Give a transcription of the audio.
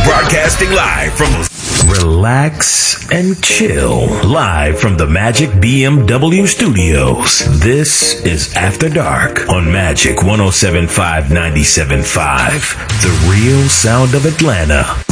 Broadcasting live from Relax and Chill, live from the Magic BMW Studios. This is After Dark on Magic 107.5 97.5, the real sound of Atlanta.